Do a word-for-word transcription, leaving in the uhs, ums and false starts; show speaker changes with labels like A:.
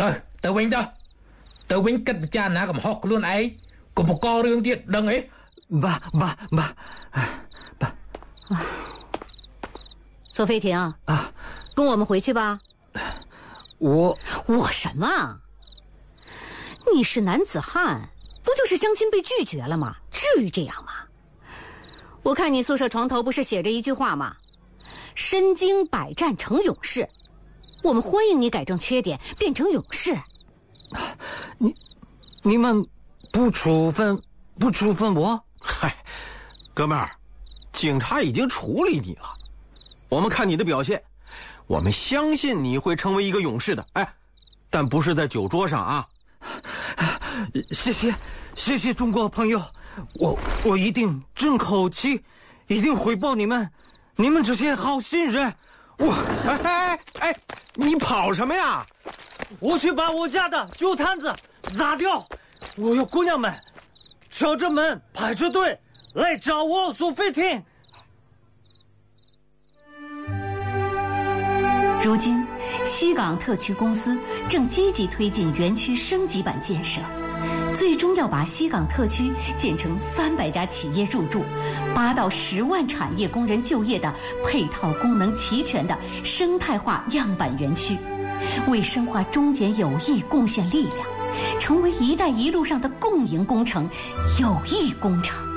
A: ទៅទៅវិញទៅទៅវិញគិតពិចារណាកំហុសខ្លួនឯងកុំបង្ករឿងទៀតដឹងទេ
B: 爸爸爸爸。
C: 索菲婷
B: 啊，
C: 跟我们回去吧。
B: 我
C: 我什么？你是男子汉，不就是相亲被拒绝了吗？至于这样吗？我看你宿舍床头不是写着一句话吗？身经百战成勇士。我们欢迎你改正缺点，变成勇士。
B: 你你们不处分不处分我？
D: 嗨，哥们儿，警察已经处理你了。我们看你的表现，我们相信你会成为一个勇士的。哎，但不是在酒桌上啊。
B: 谢谢谢谢中国朋友，我我一定争口气，一定回报你们，你们这些好心人。我
D: 哎哎哎，你跑什么呀？
B: 我去把我家的酒摊子砸掉。我有姑娘们敲着门排着队来找我索菲婷。
C: 如今西港特区公司正积极推进园区升级版建设，最终要把西港特区建成三百家企业入驻、八到十万产业工人就业的配套功能齐全的生态化样板园区，为深化中柬友谊贡献力量，成为“一带一路”上的共赢工程、友谊工程。